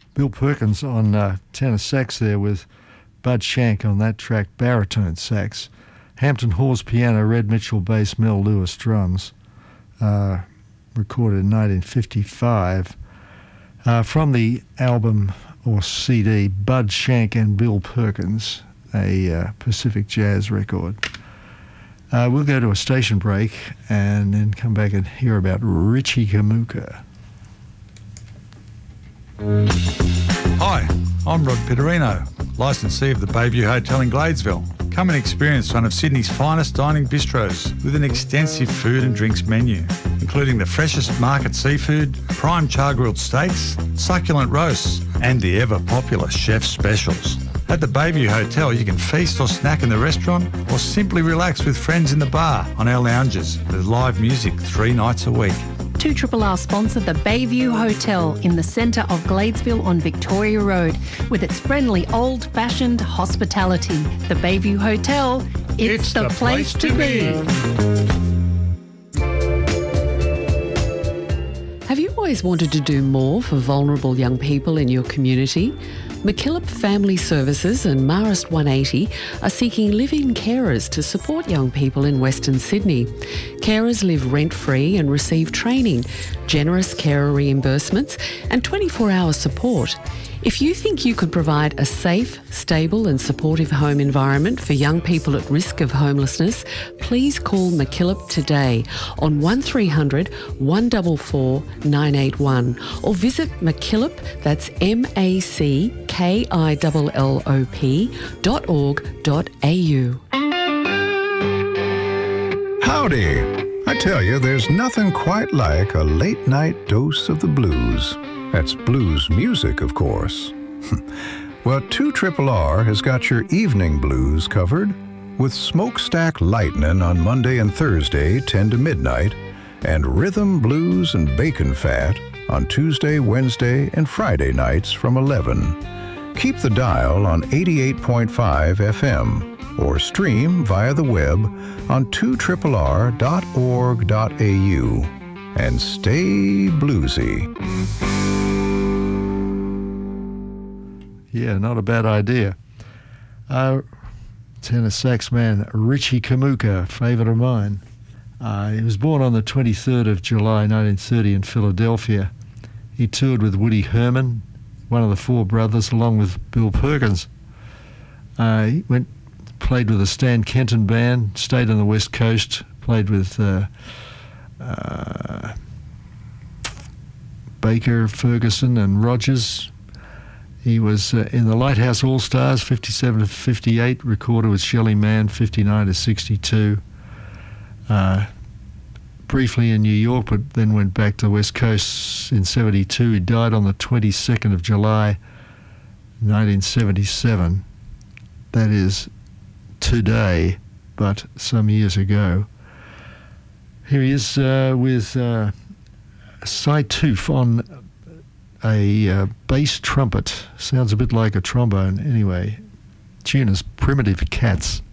Bill Perkins on tenor sax there with Bud Shank on that track, baritone sax. Hampton Hawes piano, Red Mitchell bass, Mel Lewis drums. Recorded in 1955. From the album or CD, Bud Shank and Bill Perkins, a Pacific Jazz record. We'll go to a station break and then come back and hear about Richie Kamuka. Hi, I'm Rod Pitterino, licensee of the Bayview Hotel in Gladesville. Come and experience one of Sydney's finest dining bistros with an extensive food and drinks menu, including the freshest market seafood, prime char-grilled steaks, succulent roasts, and the ever-popular chef's specials. At the Bayview Hotel, you can feast or snack in the restaurant or simply relax with friends in the bar on our lounges with live music 3 nights a week. 2RRR sponsor the Bayview Hotel in the centre of Gladesville on Victoria Road with its friendly old-fashioned hospitality. The Bayview Hotel, it's the place to be. Have you always wanted to do more for vulnerable young people in your community? MacKillop Family Services and Marist 180 are seeking live-in carers to support young people in Western Sydney. Carers live rent-free and receive training, generous carer reimbursements and 24-hour support. If you think you could provide a safe, stable and supportive home environment for young people at risk of homelessness, please call MacKillop today on 1300 144 981 or visit MacKillop, that's mackillop.org.au. Howdy! I tell you, there's nothing quite like a late-night dose of the blues. That's blues music, of course. Well, 2RRR has got your evening blues covered with Smokestack Lightnin' on Monday and Thursday, 10 to midnight, and Rhythm, Blues, and Bacon Fat on Tuesday, Wednesday, and Friday nights from 11. Keep the dial on 88.5 FM or stream via the web on 2RRR.org.au. And stay bluesy. Yeah, not a bad idea. Tenor sax man Richie Kamuka, favourite of mine. He was born on the 23rd of July 1930 in Philadelphia. He toured with Woody Herman, one of the four brothers, along with Bill Perkins. He played with the Stan Kenton Band, stayed on the West Coast, played with Baker, Ferguson and Rogers. He was in the Lighthouse All-Stars, 57 to 58, recorded with Shelley Mann, 59 to 62. Briefly in New York, but then went back to the West Coast in 72. He died on the 22nd of July, 1977. That is today, but some years ago. Here he is with Cy Toof on a bass trumpet. Sounds a bit like a trombone anyway. Tune is Primitive Cats.